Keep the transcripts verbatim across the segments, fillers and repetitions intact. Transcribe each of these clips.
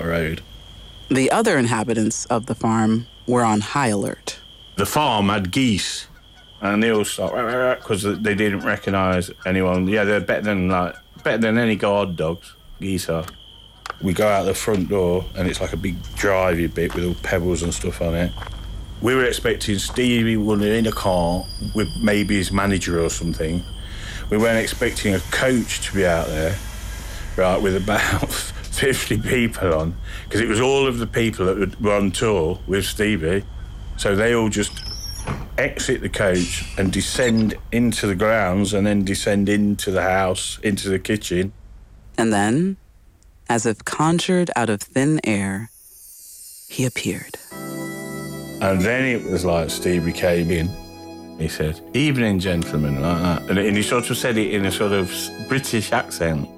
road. The other inhabitants of the farm were on high alert. The farm had geese, and they all stopped because they didn't recognise anyone. Yeah, they're better than like better than any guard dogs. Geese are. We go out the front door, and it's like a big drivey bit with all pebbles and stuff on it. We were expecting Stevie Wonder in a car with maybe his manager or something. We weren't expecting a coach to be out there, right, with about fifty people on, because it was all of the people that were on tour with Stevie. So they all just exit the coach and descend into the grounds and then descend into the house, into the kitchen. And then, as if conjured out of thin air, he appeared. And then it was like Stevie came in. He said, "Evening, gentlemen," like that. And he sort of said it in a sort of British accent.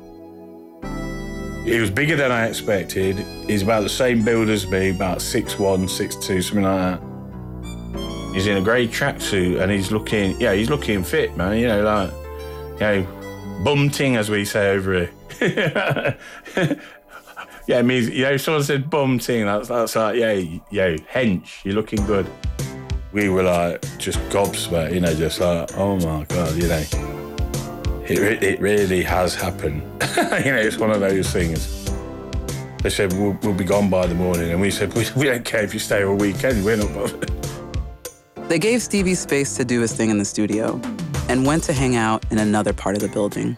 He was bigger than I expected. He's about the same build as me, about six one, six two, something like that. He's in a grey tracksuit and he's looking, yeah, he's looking fit, man. You know, like, you know, bum ting, as we say over here. Yeah, I mean, you know, someone said bum ting, that's, that's like, yeah, yeah, hench, you're looking good. We were like, just gobsmacked, you know, just like, oh my God, you know. It, it really has happened. You know, it's one of those things. They said, we'll, we'll be gone by the morning. And we said, we, we don't care if you stay all weekend, we're not bothered. They gave Stevie space to do his thing in the studio and went to hang out in another part of the building.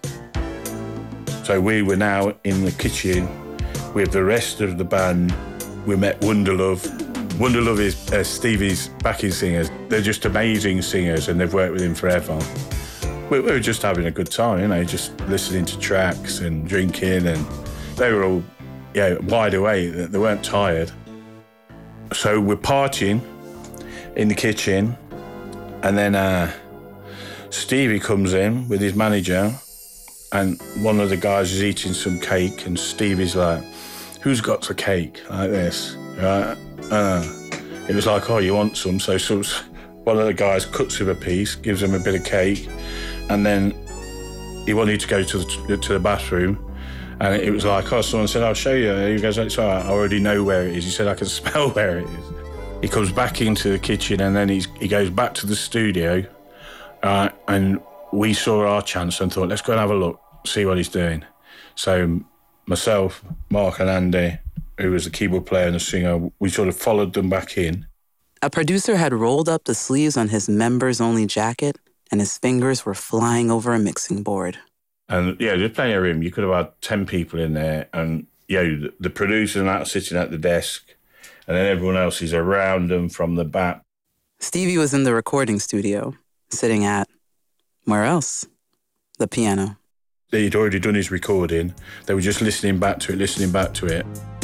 So we were now in the kitchen with the rest of the band. We met Wonderlove. Wonderlove is uh, Stevie's backing singers. They're just amazing singers and they've worked with him forever. We, we were just having a good time, you know, just listening to tracks and drinking, and they were all, yeah, wide awake. They weren't tired. So we're partying in the kitchen, and then uh, Stevie comes in with his manager, and one of the guys is eating some cake, and Stevie's like, "Who's got the cake?" Like this, right? Uh, it was like, "Oh, you want some?" So, so one of the guys cuts him a piece, gives him a bit of cake, and then he wanted to go to the, to the bathroom, and it was like, oh, someone said, "I'll show you." He goes, "It's all right, I already know where it is." He said, "I can smell where it is." He comes back into the kitchen, and then he's, he goes back to the studio, uh, and we saw our chance and thought, let's go and have a look, see what he's doing. So myself, Mark and Andy, who was the keyboard player and the singer, we sort of followed them back in. A producer had rolled up the sleeves on his members-only jacket, and his fingers were flying over a mixing board. And, yeah, there's plenty of room. You could have had ten people in there, and, you know, the, the producer and that sitting at the desk, and then everyone else is around them from the back. Stevie was in the recording studio, sitting at, where else? The piano. He'd already done his recording. They were just listening back to it, listening back to it.